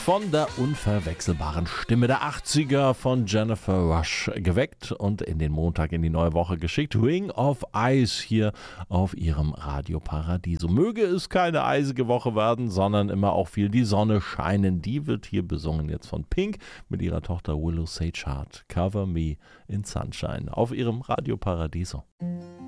von der unverwechselbaren Stimme der 80er von Jennifer Rush geweckt und in den Montag in die neue Woche geschickt. Ring of Ice hier auf ihrem Radio Paradiso. Möge es keine eisige Woche werden, sondern immer auch viel die Sonne scheinen. Die wird hier besungen jetzt von Pink mit ihrer Tochter Willow Sage Hart. Cover Me in Sunshine auf ihrem Radio Paradiso.